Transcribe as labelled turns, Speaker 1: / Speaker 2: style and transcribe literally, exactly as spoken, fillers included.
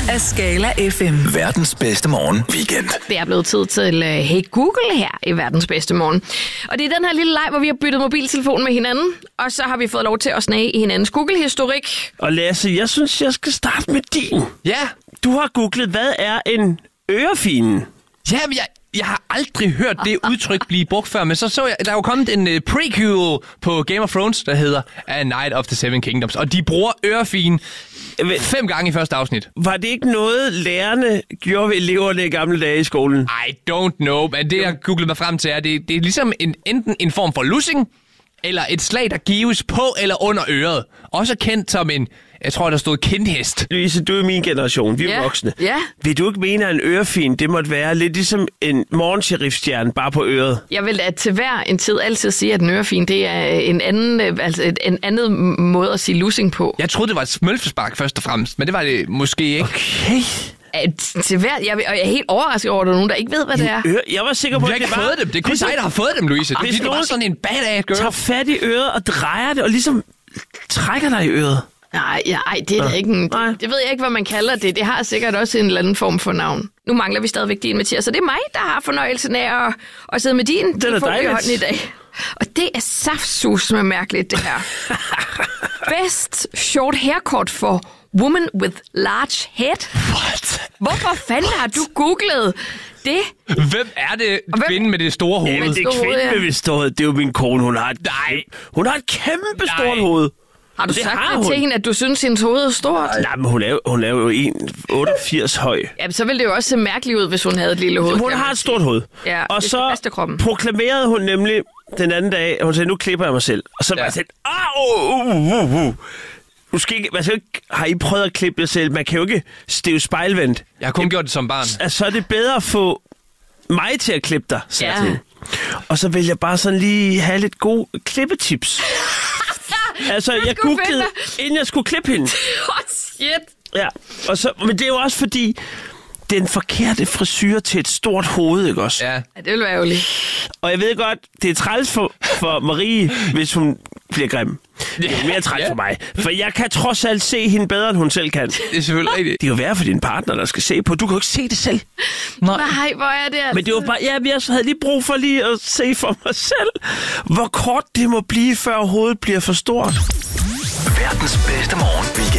Speaker 1: af Skala F M.
Speaker 2: Verdens bedste morgen weekend.
Speaker 3: Det er blevet tid til uh, Hey Google her i Verdens bedste morgen. Og det er den her lille leg, hvor vi har byttet mobiltelefon med hinanden, og så har vi fået lov til at snage i hinandens Google-historik.
Speaker 4: Og Lasse, jeg synes, jeg skal starte med din.
Speaker 5: Ja.
Speaker 4: Du har googlet, hvad er en ørefine?
Speaker 5: Jamen, jeg, jeg har aldrig hørt det udtryk blive brugt før, men så så jeg, der er jo kommet en uh, prequel på Game of Thrones, der hedder A Night of the Seven Kingdoms, og de bruger ørefine fem gange i første afsnit.
Speaker 4: Var det ikke noget, lærerne gjorde ved eleverne i gamle dage i skolen?
Speaker 5: I don't know, men det jeg googlede mig frem til er, det, det er ligesom en, enten en form for lussing, eller et slag, der gives på eller under øret. Også kendt som en, jeg tror, der stod kindhest.
Speaker 4: Louise, du er min generation. Vi er
Speaker 3: Ja.
Speaker 4: voksne.
Speaker 3: Ja.
Speaker 4: Vil du ikke mene, at en ørefin, det måtte være lidt ligesom en morgensheriffstjerne, bare på øret?
Speaker 3: Jeg vil at til hver en tid altid sige, at en ørefin, det er en anden, øh, altså et, en anden måde at sige lussing på.
Speaker 5: Jeg troede, det var et smølfespark først og fremmest, men det var det måske ikke.
Speaker 4: Okay.
Speaker 3: At til hver, jeg, og jeg er helt overrasket over, at der er nogen, der ikke ved, hvad det er.
Speaker 4: Øre, jeg var sikker på,
Speaker 5: Vi har
Speaker 4: at
Speaker 5: ikke
Speaker 4: det var...
Speaker 5: fået dem. Det er kun
Speaker 4: ligesom-
Speaker 5: dig, der har fået dem, Louise.
Speaker 4: Hvis
Speaker 5: Det er bare
Speaker 4: nogen
Speaker 5: sådan en badass girl.
Speaker 4: tager fat i øret og drejer det, og ligesom trækker dig i øret.
Speaker 3: Nej, ja, ej, det er da ikke en, det,
Speaker 4: Nej.
Speaker 3: det ved jeg ikke, hvad man kalder det. Det har sikkert også en eller anden form for navn. Nu mangler vi stadigvæk din, Mathias, så det er mig, der har fornøjelsen af at, at sidde med din telefon i
Speaker 4: dejligt.
Speaker 3: hånden i dag. Og det er saftsus med mærkeligt, det her. Best short haircut for woman with large head.
Speaker 5: What?
Speaker 3: Hvorfor fanden har du googlet det?
Speaker 5: Hvem er det
Speaker 3: hvem-
Speaker 5: kvinden med det store hoved?
Speaker 4: Jamen, det er
Speaker 3: store hoved, ja.
Speaker 4: kvinden med stået. Det er jo min kone. Hun har et,
Speaker 5: Nej.
Speaker 4: hun har et kæmpe
Speaker 5: Nej.
Speaker 4: stort hoved.
Speaker 3: Har du
Speaker 4: Det
Speaker 3: sagt
Speaker 4: har
Speaker 3: det til
Speaker 4: hun.
Speaker 3: hende, at du synes, hendes hoved er stort?
Speaker 4: Nej, men hun er, jo- hun er jo en komma otteogfirs høj.
Speaker 3: Jamen, så ville det jo også se mærkeligt ud, hvis hun havde et lille hoved.
Speaker 4: Hun
Speaker 3: kan
Speaker 4: har
Speaker 3: man
Speaker 4: et
Speaker 3: sige.
Speaker 4: stort hoved.
Speaker 3: Ja,
Speaker 4: og
Speaker 3: det skal
Speaker 4: så
Speaker 3: passe kroppen.
Speaker 4: proklamerede hun nemlig den anden dag, at hun sagde, nu klipper jeg mig selv. Og så var
Speaker 5: Ja.
Speaker 4: jeg sådan, au, uh, uh, uh. Du skal ikke, man skal ikke, har I prøvet at klippe jer selv? Man kan jo ikke støve spejlvendt.
Speaker 5: Jeg har kun gjort det som barn.
Speaker 4: Altså, så er det bedre at få mig til at klippe dig, sagde jeg
Speaker 3: Ja.
Speaker 4: til hende. Og så vil jeg bare sådan lige have lidt gode klippetips. Altså, jeg
Speaker 3: skulle
Speaker 4: googlede,
Speaker 3: finde
Speaker 4: inden jeg skulle klippe hende.
Speaker 3: Åh, oh, shit.
Speaker 4: Ja, og så, men det er jo også fordi, den forkerte frisyr til et stort hoved, ikke også?
Speaker 5: Ja.
Speaker 3: Ja, det ville være ærgerligt.
Speaker 4: Og jeg ved godt, det er træls for, for Marie, hvis hun bliver grim. Det er mere træls
Speaker 5: Ja.
Speaker 4: for mig. For jeg kan trods alt se hende bedre, end hun selv kan.
Speaker 5: Det er selvfølgelig rigtigt.
Speaker 4: Det er jo værre for din partner, der skal se på. Du kan jo ikke se det selv.
Speaker 5: Nej.
Speaker 3: Nej, hvor er det altså.
Speaker 4: Men det var bare, ja, jeg havde lige brug for lige at se for mig selv, hvor kort det må blive, før hovedet bliver for stort.
Speaker 2: Verdens bedste morgen weekend.